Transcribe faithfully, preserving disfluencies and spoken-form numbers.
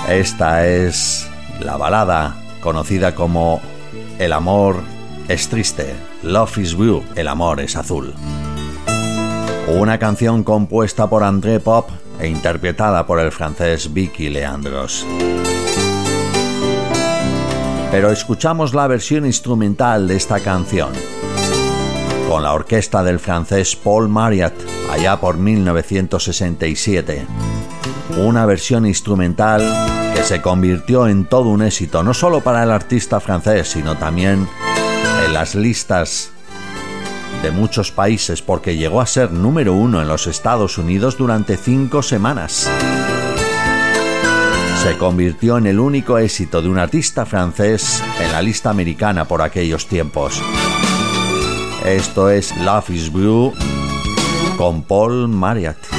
Esta es la balada conocida como El amor es triste, Love is Blue, el amor es azul. Una canción compuesta por André Pop e interpretada por el francés Vicky Leandros. Pero escuchamos la versión instrumental de esta canción, con la orquesta del francés Paul Marriott, allá por mil novecientos sesenta y siete. Una versión instrumental que se convirtió en todo un éxito, no solo para el artista francés, sino también en las listas de muchos países, porque llegó a ser número uno en los Estados Unidos durante cinco semanas. Se convirtió en el único éxito de un artista francés en la lista americana por aquellos tiempos. Esto es Love is Blue con Paul Marriott.